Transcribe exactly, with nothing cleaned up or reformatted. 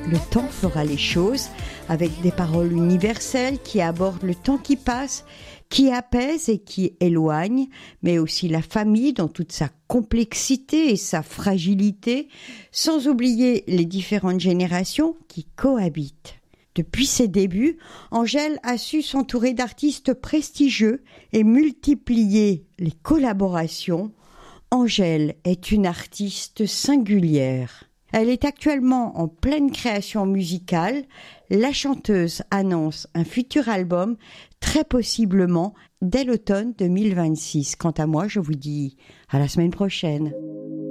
Le temps fera les choses, avec des paroles universelles qui abordent le temps qui passe, qui apaisent et qui éloignent, mais aussi la famille dans toute sa complexité et sa fragilité, sans oublier les différentes générations qui cohabitent. Depuis ses débuts, Angèle a su s'entourer d'artistes prestigieux et multiplier les collaborations. Angèle est une artiste singulière. Elle est actuellement en pleine création musicale. La chanteuse annonce un futur album, très possiblement dès l'automne deux mille vingt-six. Quant à moi, je vous dis à la semaine prochaine.